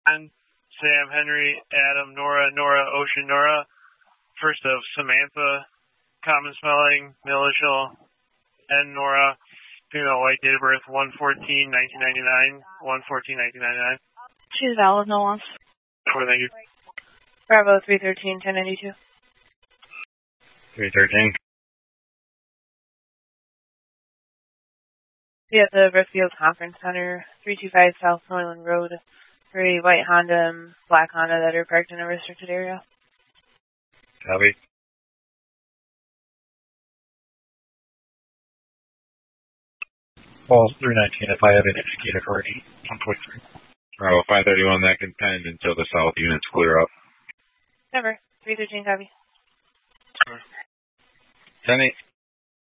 Sam, Henry, Adam, Nora, Ocean, Nora. First of Samantha, common spelling, Milishal, and Nora. Female, white, date of birth 1/14/1999. 1/14/1999. She's valid, no loss. Thank you. Bravo 313, 1092. 313. Be at the Brookfield Conference Center, 325 South Norland Road, for a white Honda and black Honda that are parked in a restricted area. Copy. Falls 319 if I have an indicator already. 1.3. Bravo 531, that can pend until the south units clear up. Never. 313, copy. 10-8.